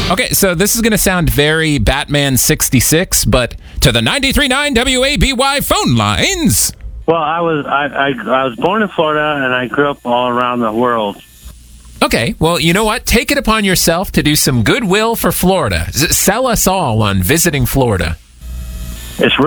Okay, so this is going to sound very Batman 66, but to the 93.9 WABY phone lines. Well, I was born in Florida, and I grew up all around the world. Okay, well, you know what? Take it upon yourself to do some goodwill for Florida. Sell us all on visiting Florida. It's